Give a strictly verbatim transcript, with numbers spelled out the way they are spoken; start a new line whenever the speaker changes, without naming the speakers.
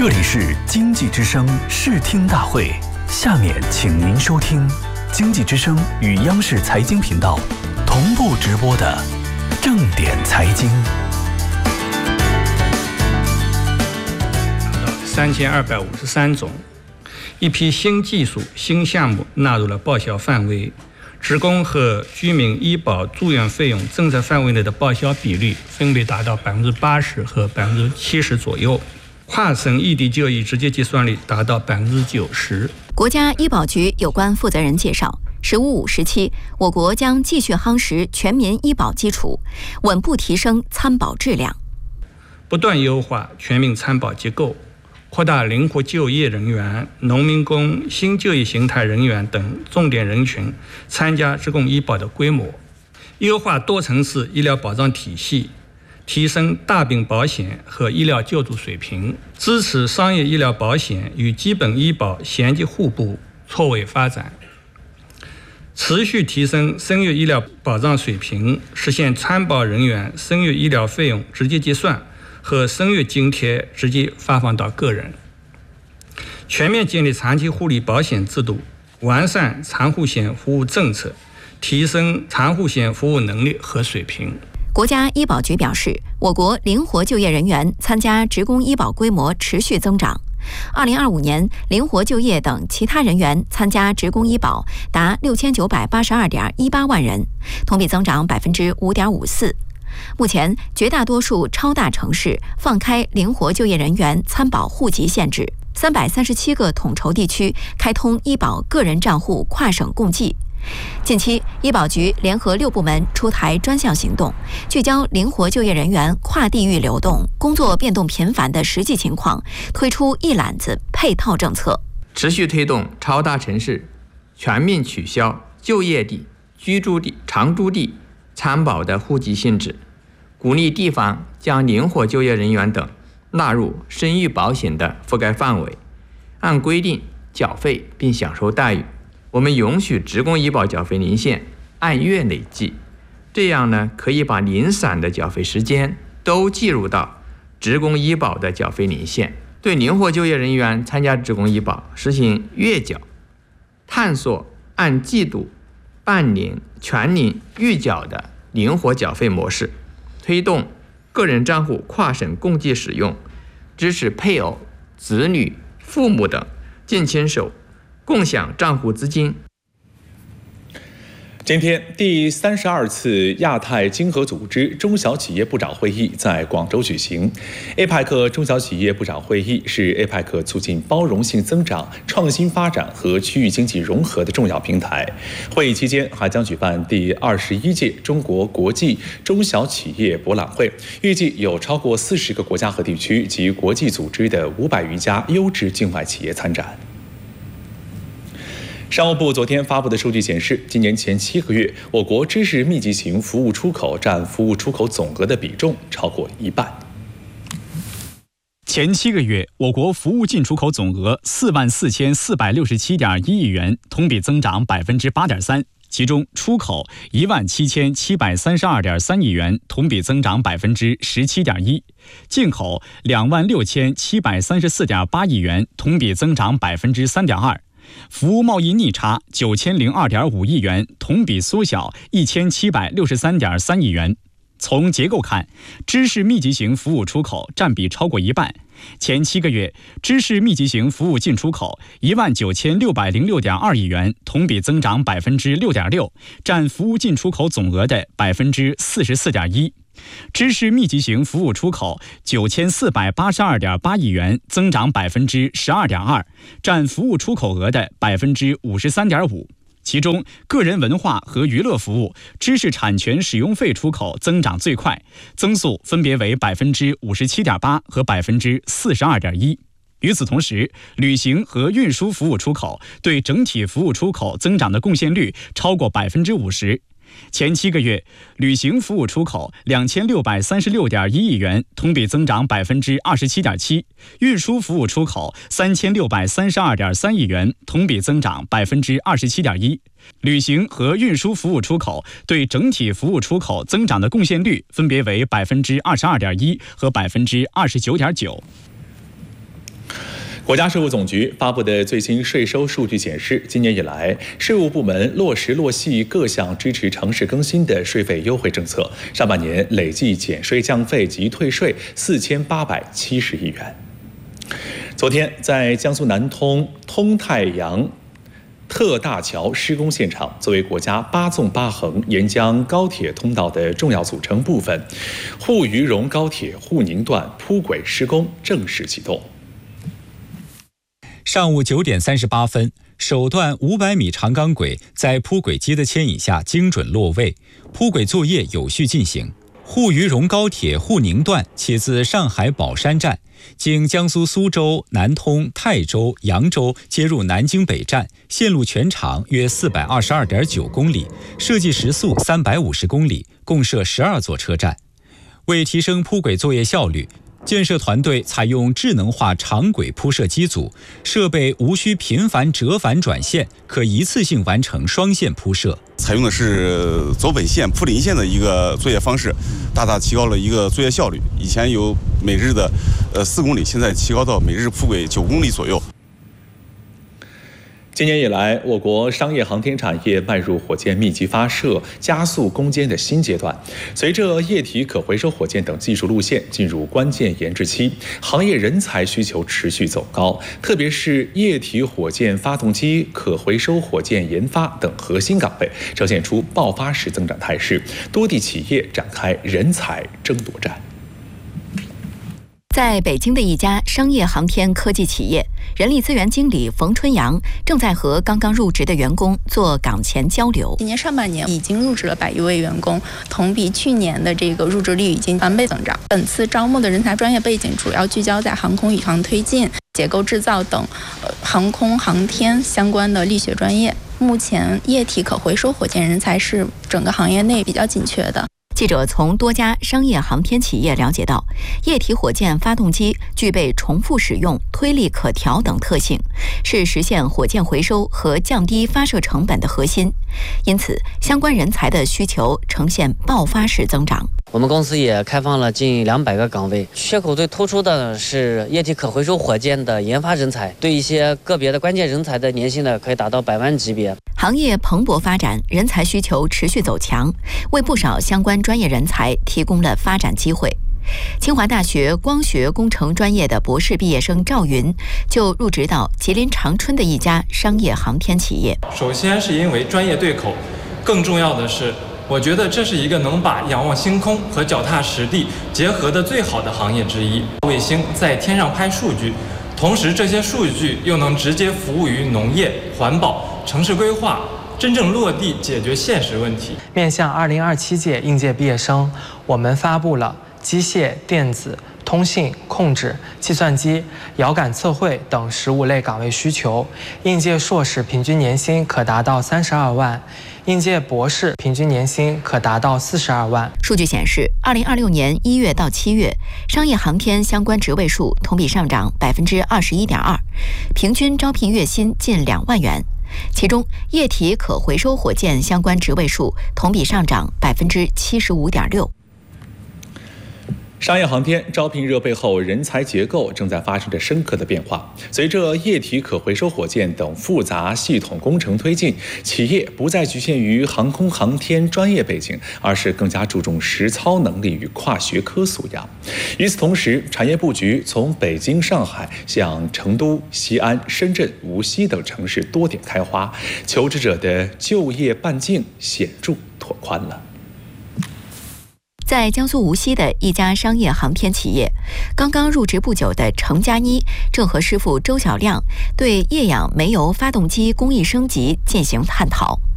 这里是经济之声视听大会，下面请您收听经济之声与央视财经频道同步直播的正点财经。
三千二百五十三种，一批新技术、新项目纳入了报销范围。职工和居民医保住院费用政策范围内的报销比率分别达到百分之八十和百分之七十左右，跨省异地就医直接计算率达到百分之九十。
国家医保局有关负责人介绍，十五五时期，我国将继续夯实全民医保基础，稳步提升参保质量，
不断优化全民参保结构，扩大灵活就业人员、农民工、新就业形态人员等重点人群参加职工医保的规模，优化多层次医疗保障体系，提升大病保险和医疗救助水平，支持商业医疗保险与基本医保衔接互补、错位发展，持续提升生育医疗保障水平，实现参保人员生育医疗费用直接结算和生育津贴直接发放到个人，全面建立长期护理保险制度，完善长护险服务政策，提升长护险服务能力和水平。
国家医保局表示，我国灵活就业人员参加职工医保规模持续增长。二零二五年，灵活就业等其他人员参加职工医保达六千九百八十二点一八万人，同比增长百分之五点五四。目前，绝大多数超大城市放开灵活就业人员参保户籍限制，三百三十七个统筹地区开通医保个人账户跨省共计。近期，医保局联合六部门出台专项行动，聚焦灵活就业人员跨地域流动、工作变动频繁的实际情况，推出一揽子配套政策，
持续推动超大城市全面取消就业地、居住地、常住地参保的户籍限制，鼓励地方将灵活就业人员等纳入生育保险的覆盖范围，按规定缴费并享受待遇。我们允许职工医保缴费年限按月累计，这样呢，可以把零散的缴费时间都计入到职工医保的缴费年限。对灵活就业人员参加职工医保实行月缴，探索按季度、半年、全年预缴的灵活缴费模式，推动个人账户跨省共计使用，支持配偶、子女、父母等近亲属共享账户资金。
今天，第三十二次亚太经合组织中小企业部长会议在广州举行。A P E C 中小企业部长会议是 A P E C 促进包容性增长、创新发展和区域经济融合的重要平台。会议期间还将举办第二十一届中国国际中小企业博览会，预计有超过四十个国家和地区及国际组织的五百余家优质境外企业参展。商务部昨天发布的数据显示，今年前七个月，我国知识密集型服务出口占服务出口总额的比重超过一半。
前七个月，我国服务进出口总额四万四千四百六十七点一亿元，同比增长百分之八点三。其中，出口一万七千七百三十二点三亿元，同比增长百分之十七点一；进口两万六千七百三十四点八亿元，同比增长百分之三点二。服务贸易逆差九千零二点五亿元，同比缩小一千七百六十三点三亿元。从结构看，知识密集型服务出口占比超过一半。前七个月，知识密集型服务进出口一万九千六百零六点二亿元，同比增长百分之六点六，占服务进出口总额的百分之四十四点一。知识密集型服务出口九千四百八十二点八亿元，增长百分之十二点二，占服务出口额的百分之五十三点五。其中，个人文化和娱乐服务、知识产权使用费出口增长最快，增速分别为百分之五十七点八和百分之四十二点一。与此同时，旅行和运输服务出口对整体服务出口增长的贡献率超过百分之五十。前七个月，旅行服务出口两千六百三十六点一亿元，同比增长百分之二十七点七；运输服务出口三千六百三十二点三亿元，同比增长百分之二十七点一。旅行和运输服务出口对整体服务出口增长的贡献率分别为百分之二十二点一和百分之二十九点九。
国家税务总局发布的最新税收数据显示，今年以来，税务部门落实落细各项支持城市更新的税费优惠政策，上半年累计减税降费及退税四千八百七十亿元。昨天，在江苏南通通太阳特大桥施工现场，作为国家八纵八横沿江高铁通道的重要组成部分，沪渝蓉高铁沪宁段铺轨施工正式启动。
上午九点三十八分，首段五百米长钢轨在铺轨机的牵引下精准落位，铺轨作业有序进行。沪渝蓉高铁沪宁段起自上海宝山站，经江苏苏州、南通、泰州、扬州接入南京北站，线路全长约四百二十二点九公里，设计时速三百五十公里，共设十二座车站。为提升铺轨作业效率，建设团队采用智能化长轨铺设机组，设备无需频繁折返转线，可一次性完成双线铺设。
采用的是走本线铺临线的一个作业方式，大大提高了一个作业效率。以前有每日的呃四公里，现在提高到每日铺轨九公里左右。
今年以来，我国商业航天产业迈入火箭密集发射、加速攻坚的新阶段。随着液体可回收火箭等技术路线进入关键研制期，行业人才需求持续走高，特别是液体火箭发动机、可回收火箭研发等核心岗位呈现出爆发式增长态势，多地企业展开人才争夺战。
在北京的一家商业航天科技企业，人力资源经理冯春阳正在和刚刚入职的员工做岗前交流。
今年上半年已经入职了百余位员工，同比去年的这个入职率已经翻倍增长。本次招募的人才专业背景主要聚焦在航空宇航推进、结构制造等、呃、航空航天相关的力学专业。目前液体可回收火箭人才是整个行业内比较紧缺的。
记者从多家商业航天企业了解到，液体火箭发动机具备重复使用、推力可调等特性，是实现火箭回收和降低发射成本的核心。因此，相关人才的需求呈现爆发式增长。
我们公司也开放了近两百个岗位，缺口最突出的是液体可回收火箭的研发人才，对一些个别的关键人才的年薪呢，可以达到百万级别。
行业蓬勃发展，人才需求持续走强，为不少相关专业人才提供了发展机会。清华大学光学工程专业的博士毕业生赵云就入职到吉林长春的一家商业航天企业。
首先是因为专业对口，更重要的是，我觉得这是一个能把仰望星空和脚踏实地结合的最好的行业之一。卫星在天上拍数据，同时这些数据又能直接服务于农业、环保、城市规划，真正落地解决现实问题。
面向二零二七届应届毕业生，我们发布了机械、电子、通信、控制、计算机、遥感测绘等十五类岗位需求。应届硕士平均年薪可达到三十二万，应届博士平均年薪可达到四十二万。
数据显示，二零二六年一月到七月，商业航天相关职位数同比上涨百分之二十一点二，平均招聘月薪近两万元。其中，液体可回收火箭相关职位数同比上涨百分之七十五点六。
商业航天招聘热背后，人才结构正在发生着深刻的变化。随着液体可回收火箭等复杂系统工程推进，企业不再局限于航空航天专业背景，而是更加注重实操能力与跨学科素养。与此同时，产业布局从北京、上海向成都、西安、深圳、无锡等城市多点开花，求职者的就业半径显著拓宽了。
在江苏无锡的一家商业航天企业，刚刚入职不久的程佳妮正和师傅周小亮对液氧煤油发动机工艺升级进行探讨。